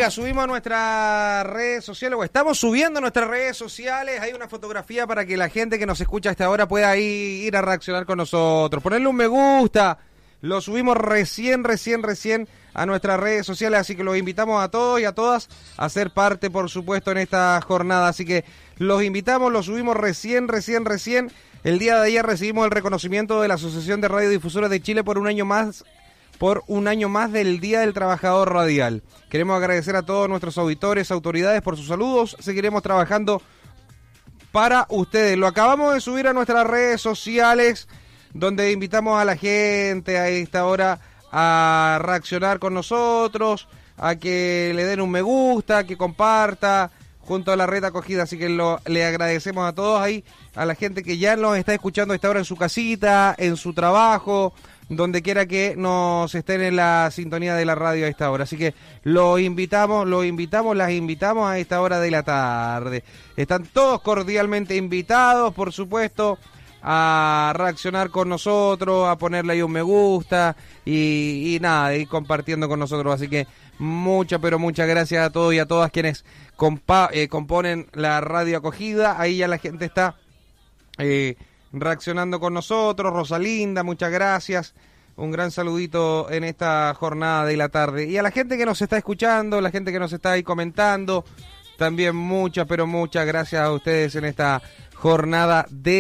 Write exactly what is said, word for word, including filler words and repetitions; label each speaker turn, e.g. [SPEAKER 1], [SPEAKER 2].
[SPEAKER 1] Oiga, subimos a nuestras redes sociales, o estamos subiendo a nuestras redes sociales, hay una fotografía para que la gente que nos escucha a esta hora pueda ir, ir a reaccionar con nosotros, ponerle un me gusta, lo subimos recién, recién, recién a nuestras redes sociales, así que los invitamos a todos y a todas a ser parte, por supuesto, en esta jornada, así que los invitamos, los subimos recién, recién, recién. El día de ayer recibimos el reconocimiento de la Asociación de Radiodifusores de Chile por un año más por un año más del Día del Trabajador Radial. Queremos agradecer a todos nuestros auditores, autoridades por sus saludos. Seguiremos trabajando para ustedes. Lo acabamos de subir a nuestras redes sociales, donde invitamos a la gente a esta hora a reaccionar con nosotros, a que le den un me gusta, que comparta junto a la red acogida. Así que lo, le agradecemos a todos ahí, a la gente que ya nos está escuchando a esta hora en su casita, en su trabajo, donde quiera que nos estén en la sintonía de la radio a esta hora. Así que los invitamos, los invitamos, las invitamos a esta hora de la tarde. Están todos cordialmente invitados, por supuesto, a reaccionar con nosotros, a ponerle ahí un me gusta y, y nada, ir compartiendo con nosotros. Así que muchas, pero muchas gracias a todos y a todas quienes compa eh, componen la radio acogida. Ahí ya la gente está eh, reaccionando con nosotros. Rosalinda, muchas gracias. Un gran saludito en esta jornada de la tarde. Y a la gente que nos está escuchando, la gente que nos está ahí comentando, también muchas, pero muchas gracias a ustedes en esta jornada de